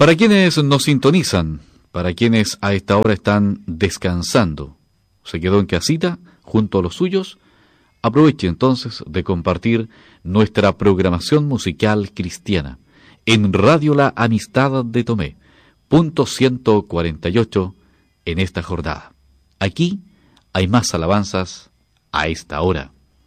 Para quienes nos sintonizan, para quienes a esta hora están descansando, se quedó en casita junto a los suyos, aproveche entonces de compartir nuestra programación musical cristiana en Radio La Amistad de Tomé, punto 148 en esta jornada. Aquí hay más alabanzas a esta hora.